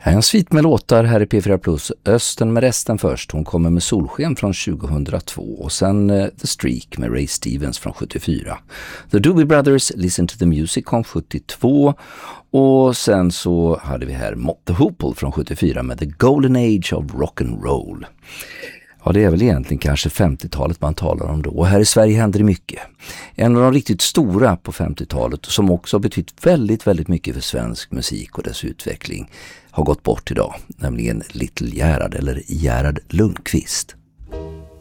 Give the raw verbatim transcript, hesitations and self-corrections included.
En svit med låtar här i P fyra Plus. Östen med resten först. Hon kommer med Solsken från tjugohundratvå och sen uh, The Streak med Ray Stevens från sjuttiofyra. The Doobie Brothers Listen to the Music kom sjuttiotvå och sen så hade vi här Mott the Hoople från sjuttiofyra med The Golden Age of Rock'n'Roll. Ja, det är väl egentligen kanske femtiotalet man talar om då. Och här i Sverige händer det mycket. En av de riktigt stora på femtiotalet som också har betytt väldigt, väldigt mycket för svensk musik och dess utveckling har gått bort idag. Nämligen Little Gerhard eller Gerhard Lundqvist.